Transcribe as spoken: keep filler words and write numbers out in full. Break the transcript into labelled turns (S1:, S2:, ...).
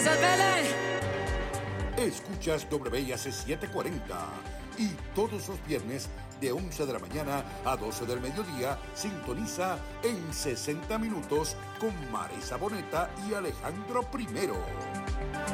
S1: Gracias, Vélez.
S2: Escuchas W I A C setecientos cuarenta y todos los viernes de once de la mañana a doce del mediodía sintoniza en sesenta minutos con Marisa Boneta y Alejandro Primero.